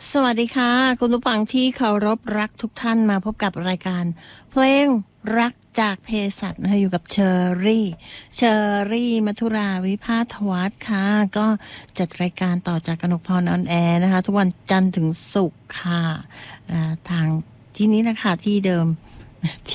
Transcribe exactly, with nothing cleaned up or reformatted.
สวัสดีค่ะคุณผู้ฟังที่เคารพรักทุกท่านมาพบกับรายการเพลงรักจากเภสัชนะคะอยู่กับเชอรี่เชอรี่มัทุราวิภาทวัฒน์ค่ะก็จัดรายการต่อจากกนกพรออนแอร์นะคะทุกวันจันทร์ถึงศุกร์ค่ะทางที่นี้นะคะที่เดิม